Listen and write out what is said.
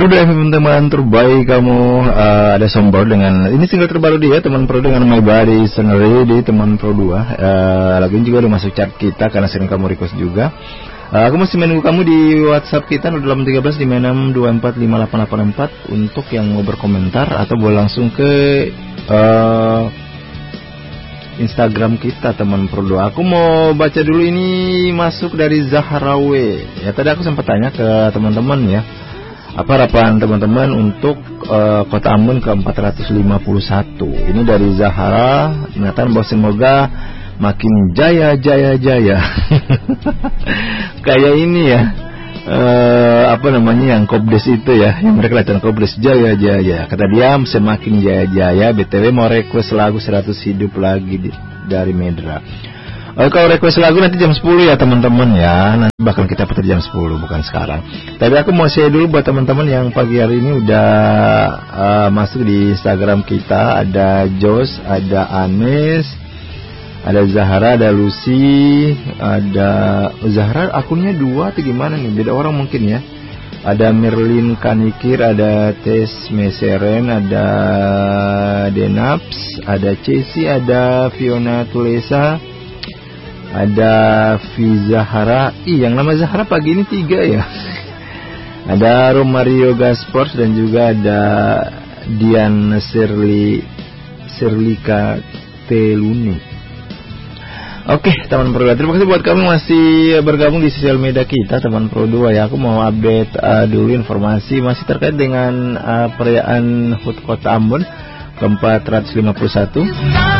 Pro 2 FM teman terbaik kamu. Ada Sombor dengan ini single terbaru dia teman Pro dengan My Body Scenery di teman Pro 2. Lagu ini juga udah masuk chart kita karena sering kamu request juga. Aku masih menunggu kamu di WhatsApp kita 081356245884 untuk yang mau berkomentar atau boleh langsung ke Instagram kita teman Pro 2. Aku mau baca dulu ini masuk dari Zahrawe. Ya tadi aku sempat tanya ke teman-teman ya. Apa harapan teman-teman untuk Kota Ambon ke 451? Ini dari Zahara mengatakan bahwa semoga makin jaya. Kayak ini ya, apa namanya yang Kobdes itu ya, yang mereka latihan Kobdes jaya. Kata dia semakin jaya. BTW mau request lagu 100 hidup lagi dari Medra. Kalau request lagu nanti jam 10 ya teman-teman ya. Nanti bakal kita putar jam 10 bukan sekarang. Tapi aku mau share dulu buat teman-teman yang pagi hari ini udah masuk di Instagram kita. Ada Jos, ada Anes, ada Zahara, ada Lucy, ada Zahara akunnya 2 atau gimana nih? Beda orang mungkin ya. Ada Merlin Kanikir, ada Tes Meseren, ada Denaps, ada Cesi, ada Fiona Tulesa, ada Fizahara. Yang nama Zahara pagi ini 3 ya. Ada Romario Gaspors dan juga ada Dian Serlika Teluni. Oke, teman Pro 2. Terima kasih buat kamu masih bergabung di sosial media kita teman Pro 2 ya. Aku mau update dulu informasi masih terkait dengan perayaan HUT Kota Ambon ke 451.